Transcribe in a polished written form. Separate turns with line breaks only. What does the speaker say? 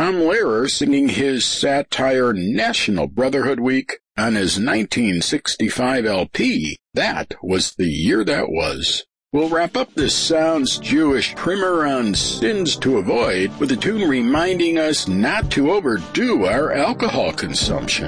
Tom Lehrer singing his satire National Brotherhood Week on his 1965 LP, That Was the Year That Was. We'll wrap up this Sounds Jewish primer on sins to avoid with a tune reminding us not to overdo our alcohol consumption.